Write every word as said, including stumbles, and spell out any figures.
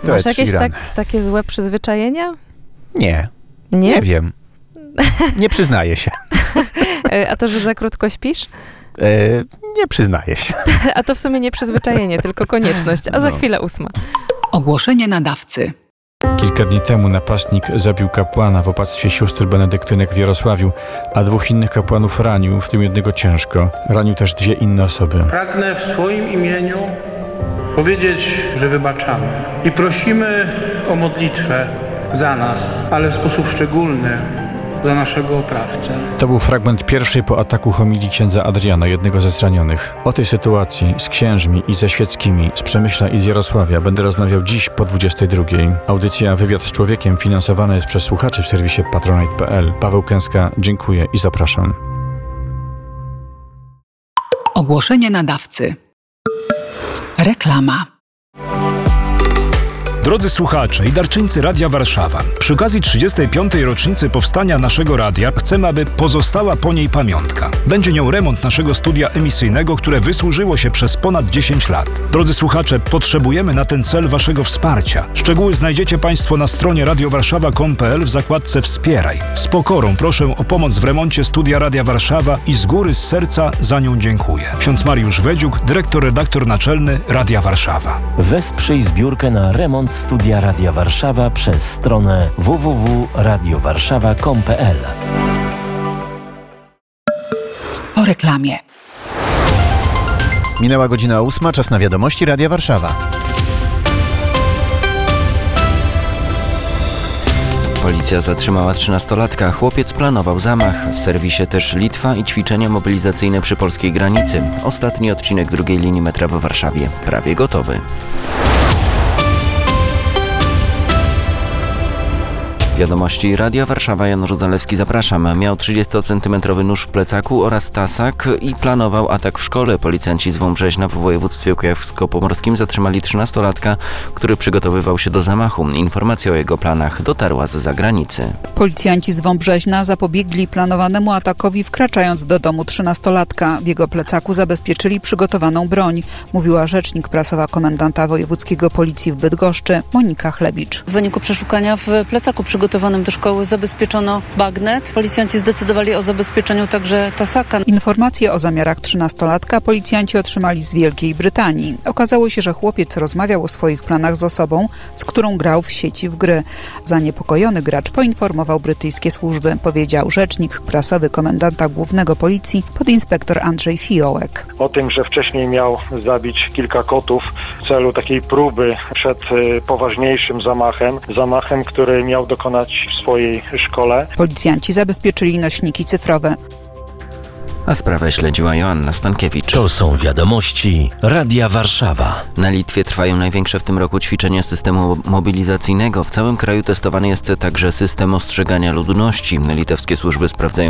To Masz jakieś Iran. tak, takie złe przyzwyczajenia? Nie. Nie? Nie wiem. Nie przyznaję się. A to, że za krótko śpisz? E, nie przyznaję się. A to w sumie nie przyzwyczajenie, tylko konieczność. A za No. chwilę ósma. Ogłoszenie nadawcy. Kilka dni temu napastnik zabił kapłana w opactwie sióstr benedyktynek w Jarosławiu, a dwóch innych kapłanów ranił, w tym jednego ciężko. Ranił też dwie inne osoby. Pragnę w swoim imieniu powiedzieć, że wybaczamy i prosimy o modlitwę za nas, ale w sposób szczególny za naszego oprawcę. To był fragment pierwszej po ataku homilii księdza Adriana, jednego ze zranionych. O tej sytuacji z księżmi i ze świeckimi z Przemyśla i z Jarosławia będę rozmawiał dziś po dwudziestej drugiej. Audycja Wywiad z Człowiekiem finansowana jest przez słuchaczy w serwisie patronite kropka p l. Paweł Kęska, dziękuję i zapraszam. Ogłoszenie nadawcy. Reklama. Drodzy słuchacze i darczyńcy Radia Warszawa, przy okazji trzydziestej piątej rocznicy powstania naszego radia chcemy, aby pozostała po niej pamiątka. Będzie nią remont naszego studia emisyjnego, które wysłużyło się przez ponad dziesięć lat. Drodzy słuchacze, potrzebujemy na ten cel waszego wsparcia. Szczegóły znajdziecie państwo na stronie radiowarszawa kropka com kropka p l w zakładce Wspieraj. Z pokorą proszę o pomoc w remoncie studia Radia Warszawa i z góry z serca za nią dziękuję. Ksiądz Mariusz Wedziuk, dyrektor redaktor naczelny Radia Warszawa. Wesprzyj zbiórkę na remont studia Radia Warszawa przez stronę w w w kropka radio warszawa kropka com kropka p l. Po reklamie. Minęła godzina ósma, czas na wiadomości Radia Warszawa. Policja zatrzymała trzynastolatka. Chłopiec planował zamach. W serwisie też Litwa i ćwiczenia mobilizacyjne przy polskiej granicy. Ostatni odcinek drugiej linii metra w Warszawie. Prawie gotowy. Wiadomości Radia Warszawa. Jan Ruzalewski, zapraszam. Miał trzydziestocentymetrowy nóż w plecaku oraz tasak i planował atak w szkole. Policjanci z Wąbrzeźna w województwie kujawsko-pomorskim zatrzymali trzynastolatka, który przygotowywał się do zamachu. Informacja o jego planach dotarła z zagranicy. Policjanci z Wąbrzeźna zapobiegli planowanemu atakowi, wkraczając do domu trzynastolatka. W jego plecaku zabezpieczyli przygotowaną broń, mówiła rzecznik prasowa komendanta wojewódzkiego policji w Bydgoszczy Monika Chlebicz. W wyniku przeszukania w plecaku przygotowanym do szkoły zabezpieczono bagnet. Policjanci zdecydowali o zabezpieczeniu także tasaka. Informacje o zamiarach trzynastolatka policjanci otrzymali z Wielkiej Brytanii. Okazało się, że chłopiec rozmawiał o swoich planach z osobą, z którą grał w sieci w gry. Zaniepokojony gracz poinformował brytyjskie służby, powiedział rzecznik prasowy komendanta głównego policji podinspektor Andrzej Fiołek. O tym, że wcześniej miał zabić kilka kotów w celu takiej próby przed poważniejszym zamachem, zamachem, który miał dokonać w swojej szkole. Policjanci zabezpieczyli nośniki cyfrowe. A sprawę śledziła Joanna Stankiewicz. To są wiadomości Radia Warszawa. Na Litwie trwają największe w tym roku ćwiczenia systemu mobilizacyjnego. W całym kraju testowany jest także system ostrzegania ludności. Litewskie służby sprawdzają